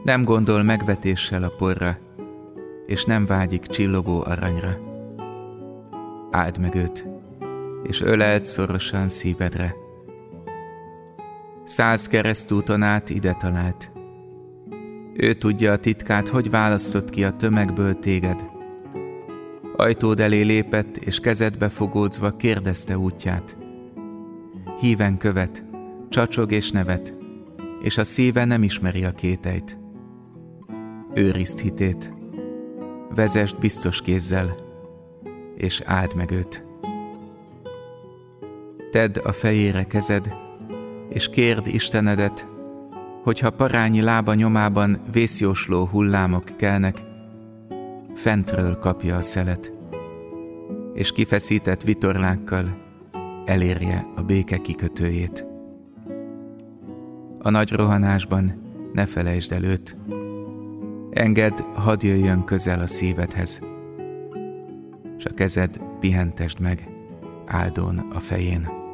Nem gondol megvetéssel a porra, és nem vágyik csillogó aranyra. Áld meg őt, és öleld szorosan szívedre. 100 keresztúton át ide talált. Ő tudja a titkát, hogy választott ki a tömegből téged. Ajtód elé lépett, és kezedbe fogódzva kérdezte útját. Híven követ, csacsog és nevet, és a szíve nem ismeri a kételyt. Őrizd hitét, vezesd biztos kézzel, és áld meg őt. Tedd a fejére kezed, és kérd Istenedet, hogyha parányi lába nyomában vészjósló hullámok kelnek, fentről kapja a szelet, és kifeszített vitorlákkal elérje a béke kikötőjét. A nagy rohanásban ne felejtsd el őt, engedd, hadd jöjjön közel a szívedhez, s a kezed pihentesd meg áldón a fején.